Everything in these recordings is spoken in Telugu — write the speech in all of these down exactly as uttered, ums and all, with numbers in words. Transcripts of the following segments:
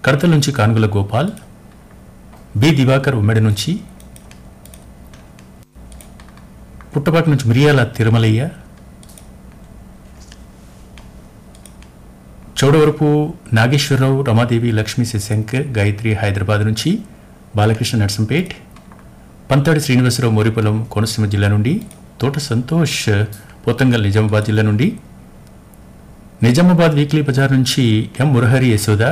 కడతల నుంచి కానుగుల గోపాల్, బి దివాకర్ ఉమ్మడి నుంచి, పుట్టపాక నుంచి మిరియాల తిరుమలయ్య, చౌడవరపు నాగేశ్వరరావు, రమాదేవి, లక్ష్మీ, శశాంక్, గాయత్రి హైదరాబాద్ నుంచి, బాలకృష్ణ నర్సంపేట్, పంతాడి శ్రీనివాసరావు మోరిపొలం కోనసీమ జిల్లా నుండి, తోట సంతోష్ పోతంగల్ నిజామాబాద్ జిల్లా నుండి, నిజామాబాద్ వీక్లీ బజార్ నుంచి ఎం మురహరి యశోద,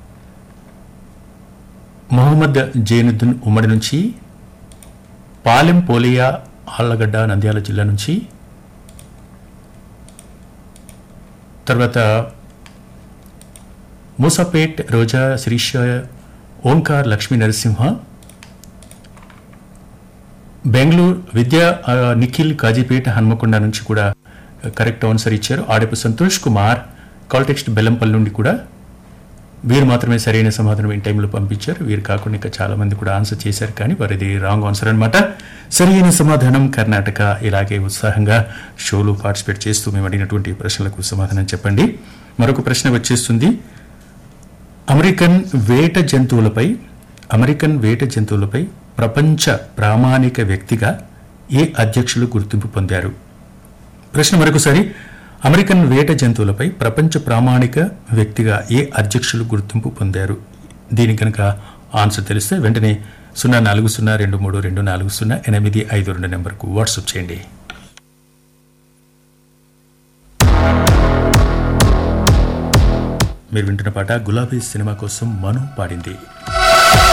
మొహమ్మద్ జైనుద్దీన్ ఉమ్మడి నుంచి, పాలెం పోలియా ఆళ్లగడ్డ నంద్యాల జిల్లా నుంచి, తర్వాత మూసాపేట్ రోజా, శిరీష, ఓంకార్, లక్ష్మీ నరసింహ, బెంగళూరు విద్యా నిఖిల్ కాజీపేట హన్మకొండ నుంచి కూడా కరెక్ట్ ఆన్సర్ ఇచ్చారు. ఆడపు సంతోష్ కుమార్ కాల్టెక్స్ట్ బెల్లంపల్లి నుండి కూడా వీరు మాత్రమే సరైన సమాధానం ఇన్ టైంలో పంపించారు. వీరు కాకుండా ఇంకా చాలా మంది కూడా ఆన్సర్ చేశారు, కానీ వారిది రాంగ్ ఆన్సర్ అనమాట. సరైన సమాధానం కర్ణాటక. ఇలాగే ఉత్సాహంగా షోలో పార్టిసిపేట్ చేస్తూ మేము అడిగినటువంటి ప్రశ్నలకు సమాధానం చెప్పండి. మరొక ప్రశ్న వచ్చేస్తుంది. అమెరికన్ వేట జంతువులపై అమెరికన్ వేట జంతువులపై ప్రపంచ ప్రామాణిక వ్యక్తిగా ఏ అధ్యక్షులు గుర్తింపు పొందారు? ప్రశ్న మరొకసారి. అమెరికన్ వేట జంతువులపై ప్రపంచ ప్రామాణిక వ్యక్తిగా ఏ అధ్యక్షులు గుర్తింపు పొందారు? దీని కనుక ఆన్సర్ తెలిస్తే వెంటనే సున్నా నాలుగు సున్నా రెండు మూడు రెండు నాలుగు సున్నా ఎనిమిది ఐదు రెండు నెంబర్కు వాట్సాప్ చేయండి. మీరు వింటున్న పాట గులాబీ సినిమా కోసం మను పాడింది.